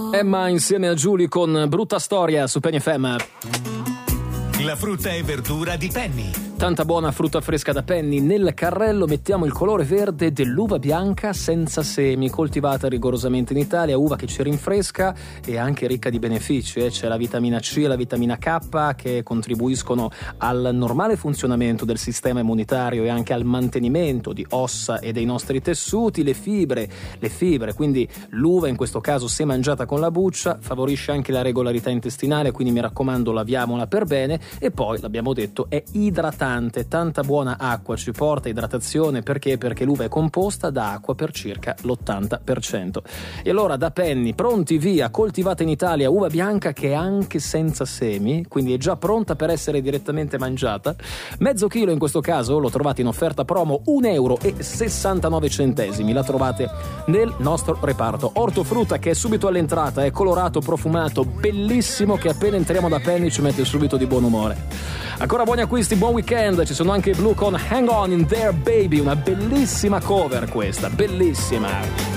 Emma insieme a Giulia con Brutta Storia su Penny FM. La frutta e verdura di Penny. Tanta buona frutta fresca da Penny. Nel carrello mettiamo il colore verde dell'uva bianca senza semi, coltivata rigorosamente in Italia, uva che ci rinfresca e anche ricca di benefici. C'è la vitamina C e la vitamina K che contribuiscono al normale funzionamento del sistema immunitario e anche al mantenimento di ossa e dei nostri tessuti. Le fibre, quindi l'uva in questo caso, se mangiata con la buccia, favorisce anche la regolarità intestinale, quindi mi raccomando, laviamola per bene. E poi, l'abbiamo detto, è idratante. Tanta buona acqua ci porta idratazione, perché l'uva è composta da acqua per circa l'80%. E allora da Penny, pronti via, coltivata in Italia, uva bianca che è anche senza semi, quindi è già pronta per essere direttamente mangiata. Mezzo chilo in questo caso lo trovate in offerta promo €1,69. La trovate nel nostro reparto ortofrutta, che è subito all'entrata, è colorato, profumato, bellissimo, che appena entriamo da Penny ci mette subito di buon umore. Ancora buoni acquisti, buon weekend. Ci sono anche i Blue con Hang On in There Baby, una bellissima cover questa, bellissima.